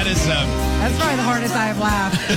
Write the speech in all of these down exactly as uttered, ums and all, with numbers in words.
That is... Um, That's probably the hardest I have laughed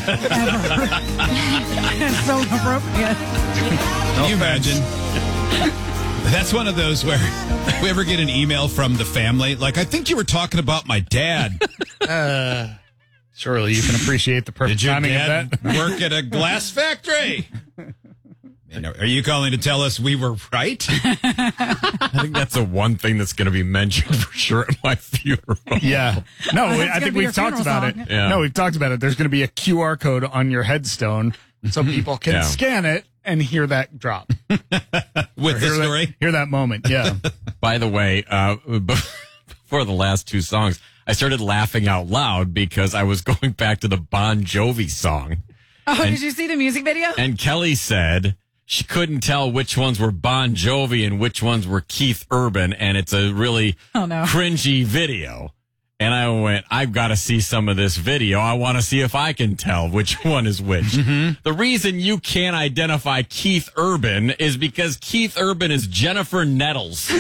ever. It's so inappropriate. Can you imagine? That's one of those where we ever get an email from the family, like, I think you were talking about my dad. Uh, surely you can appreciate the perfect Did your timing dad of that. work at a glass factory? You know, are you calling to tell us we were right? I think that's the one thing that's going to be mentioned for sure at my funeral. Yeah. No, Oh, that's I gonna think be we've your talked funeral about song. it. Yeah. No, we've talked about it. There's going to be a Q R code on your headstone so people can Yeah. scan it and hear that drop. With the hear story? That, hear that moment. Yeah. By the way, uh, before the last two songs, I started laughing out loud because I was going back to the Bon Jovi song. Oh, And- did you see the music video? And Kelly said she couldn't tell which ones were Bon Jovi and which ones were Keith Urban, and it's a really Oh, no. cringy video. And I went, I've got to see some of this video. I want to see if I can tell which one is which. Mm-hmm. The reason you can't identify Keith Urban is because Keith Urban is Jennifer Nettles.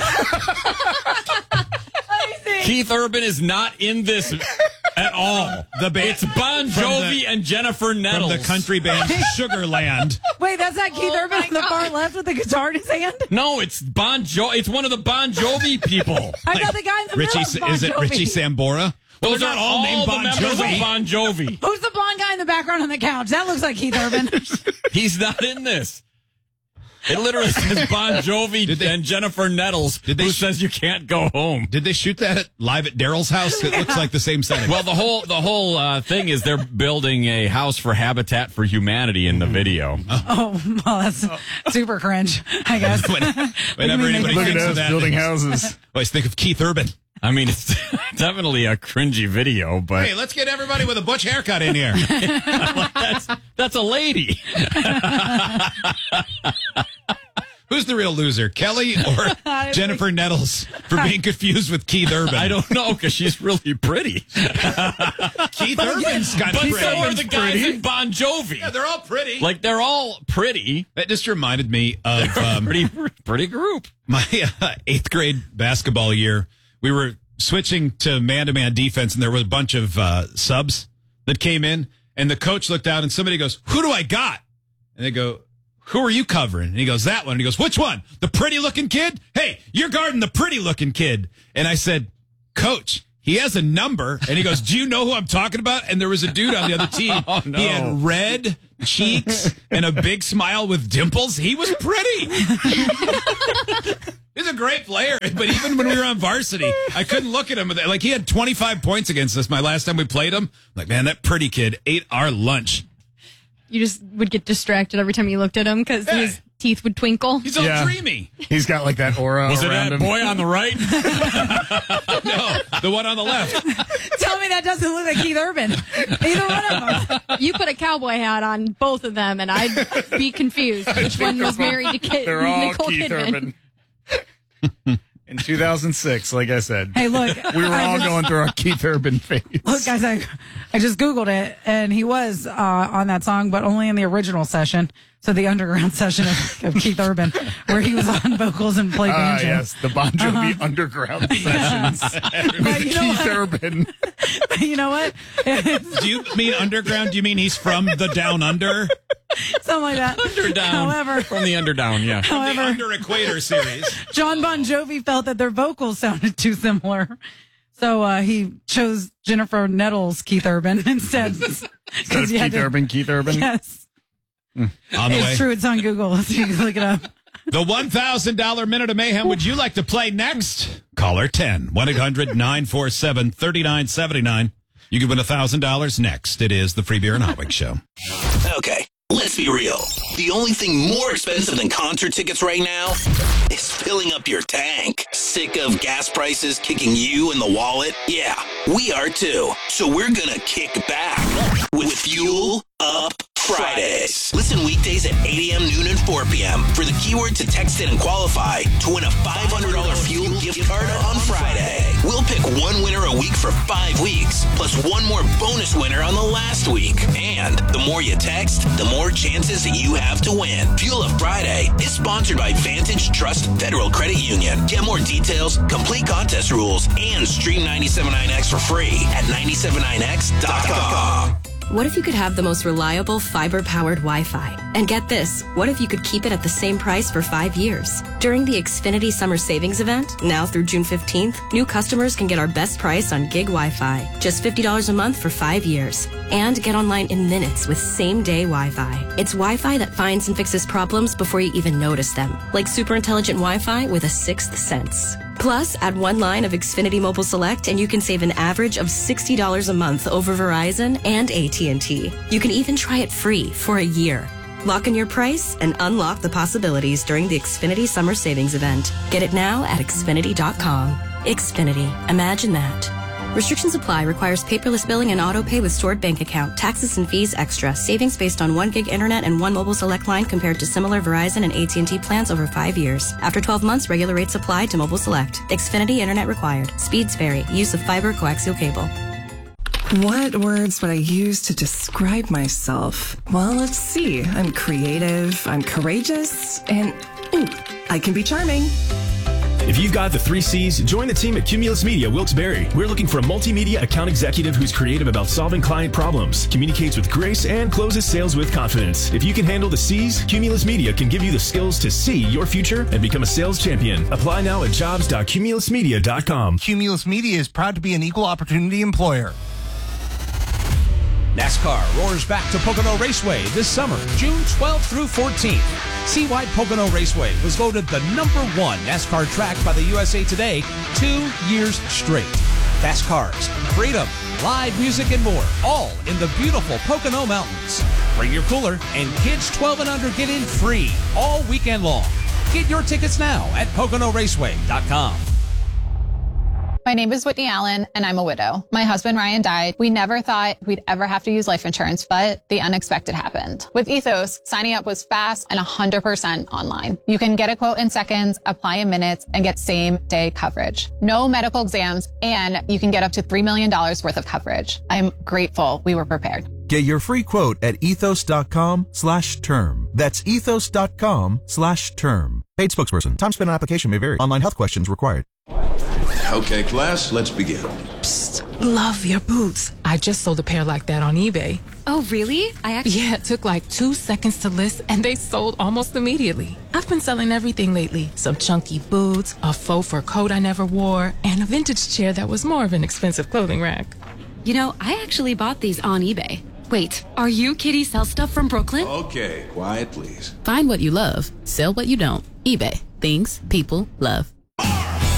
Keith Urban is not in this at all. The band, It's Bon From Jovi the- and Jennifer Nettles. From the country band Sugarland. Wait, that's not Keith Urban on the far left with the guitar in his hand? No, it's Bon Jo. It's one of the Bon Jovi people. I thought the guy in the Richie, middle of Bon is it Jovi. Richie Sambora? Well, Those they're are not all named Bon the members Jovi. of Bon Jovi. Who's the blonde guy in the background on the couch? That looks like Keith Urban. He's not in this. It literally says Bon Jovi Did they- and Jennifer Nettles, Did they who sh- says you can't go home. Did they shoot that at, live at Daryl's house? It looks like the same setting. Well, the whole the whole uh, thing is they're building a house for Habitat for Humanity in the video. Oh, well, that's super cringe, I guess. When- whenever Look at anybody Look at thinks of us that, building they houses. always think of Keith Urban. I mean, it's definitely a cringy video, but Hey, let's get everybody with a butch haircut in here. that's that's a lady. Who's the real loser, Kelly or Jennifer Nettles, for being confused with Keith Urban? I don't know because she's really pretty. Keith Urban's kind of But pretty. so are the guys in Bon Jovi. Yeah, they're all pretty. Like they're all pretty, That just reminded me of um, pretty, pretty group. my uh, eighth grade basketball year. We were switching to man-to-man defense, and there was a bunch of uh, subs that came in, and the coach looked out, and somebody goes, "Who do I got?" And they go, "Who are you covering?" And he goes, "That one." And he goes, "Which one? The pretty-looking kid? Hey, you're guarding the pretty-looking kid." And I said, "Coach, he has a number." And he goes, "Do you know who I'm talking about?" And there was a dude on the other team. Oh, no. He had red cheeks and a big smile with dimples. He was pretty. He's a great player, but even when we were on varsity, I couldn't look at him. Like, he had twenty-five points against us my last time we played him. Like, man, that pretty kid ate our lunch. You just would get distracted every time you looked at him because Yeah. his teeth would twinkle. He's all Yeah. dreamy. He's got like that aura Was it around that him. boy on the right? No, the one on the left. Tell me that doesn't look like Keith Urban. Either one of them. You put a cowboy hat on both of them, and I'd be confused which one was married to Kid- They're all Nicole Keith Kidman. Urban. In two thousand six, like I said, Hey, look. we were I all just- going through our Keith Urban phase. Look, guys, I, I just Googled it, and he was uh, on that song, but only in the original session. So the underground session of, of Keith Urban, where he was on vocals and played Ah, banjo. yes, the Bon Jovi Uh-huh. underground sessions But with you know Keith what? Urban. You know what? Do you mean underground? Do you mean he's from the down under? Something like that. Underdown. However, From the underdown, yeah. The however, Under Equator series. John Bon Jovi felt that their vocals sounded too similar. So uh, he chose Jennifer Nettles, Keith Urban, instead. Instead of Because you had Keith to- Urban, Keith Urban. Yes. On the way. It's true. It's on Google. So you can look it up. The one thousand dollars Minute of Mayhem. Would you like to play next? Caller ten. one eight hundred nine four seven three nine seven nine. You can win one thousand dollars next. It is the Free Beer and Hot Wings Show. Okay, let's be real. The only thing more expensive than concert tickets right now is filling up your tank. Sick of gas prices kicking you in the wallet? Yeah, we are too. So we're gonna kick back with Fuel Up Fridays. Listen weekdays at eight a.m., noon, and four p.m. for the keyword to text in and qualify to win a five hundred dollars fuel gift card on Friday. We'll pick one winner a week for five weeks, plus one more bonus winner on the last week. And the more you text, the more chances you have to win. Fuel Up Friday is sponsored by Vantage Trust Federal Credit Union. Get more details, complete contest rules, and stream ninety-seven point nine X for free at nine seven nine x dot com. What if you could have the most reliable fiber-powered Wi-Fi? And get this, what if you could keep it at the same price for five years? During the Xfinity Summer Savings Event, now through June fifteenth, new customers can get our best price on gig Wi-Fi, just fifty dollars a month for five years. And get online in minutes with same-day Wi-Fi. It's Wi-Fi that finds and fixes problems before you even notice them, like super intelligent Wi-Fi with a sixth sense. Plus, add one line of Xfinity Mobile Select and you can save an average of sixty dollars a month over Verizon and A T and T. You can even try it free for a year. Lock in your price and unlock the possibilities during the Xfinity Summer Savings Event. Get it now at Xfinity dot com. Xfinity. Imagine that. Restrictions apply. Requires paperless billing and auto pay with stored bank account. Taxes and fees extra. Savings based on one gig internet and one mobile select line compared to similar Verizon and A T and T plans over five years. After twelve months, regular rates apply to mobile select. Xfinity internet required. Speeds vary. Use of fiber coaxial cable. What words would I use to describe myself? Well, let's see. I'm creative, I'm courageous, and ooh, I can be charming. If you've got the three C's, join the team at Cumulus Media Wilkes-Barre. We're looking for a multimedia account executive who's creative about solving client problems, communicates with grace, and closes sales with confidence. If you can handle the C's, Cumulus Media can give you the skills to see your future and become a sales champion. Apply now at jobs dot cumulus media dot com. Cumulus Media is proud to be an equal opportunity employer. NASCAR roars back to Pocono Raceway this summer, June twelfth through fourteenth. See why Pocono Raceway was voted the number one NASCAR track by the U S A Today two years straight. Fast cars, freedom, live music, and more, all in the beautiful Pocono Mountains. Bring your cooler, and kids twelve and under get in free all weekend long. Get your tickets now at pocono raceway dot com. My name is Whitney Allen, and I'm a widow. My husband, Ryan, died. We never thought we'd ever have to use life insurance, but the unexpected happened. With Ethos, signing up was fast and one hundred percent online. You can get a quote in seconds, apply in minutes, and get same-day coverage. No medical exams, and you can get up to three million dollars worth of coverage. I'm grateful we were prepared. Get your free quote at ethos dot com slash term. That's ethos dot com slash term. Paid spokesperson. Time spent on application may vary. Online health questions required. Okay, class, let's begin. Psst, love your boots. I just sold a pair like that on eBay. Oh, really? I actually... Yeah, it took like two seconds to list, and they sold almost immediately. I've been selling everything lately. Some chunky boots, a faux fur coat I never wore, and a vintage chair that was more of an expensive clothing rack. You know, I actually bought these on eBay. Wait, are you Kitty Sell Stuff from Brooklyn? Okay, quiet, please. Find what you love, sell what you don't. eBay. Things people love.